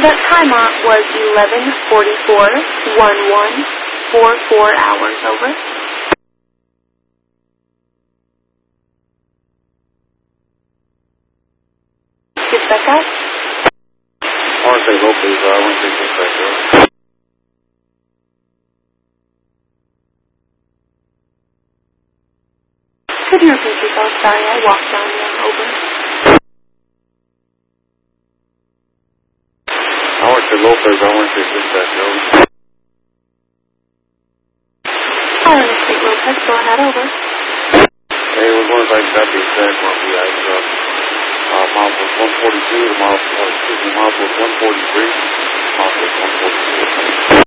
That timer was 11:44, 11:44 hours, over. Dispatch out. I want to say low, please. I want to say dispatch out. Could you repeat yourself? Sorry, I walked down there, over. I want to say low, please. I want to say dispatch out. Fire in Street Lopez, go ahead, over. Hey, we're going back to the exact one. Mile was 142, the mile was 143, mile was 142.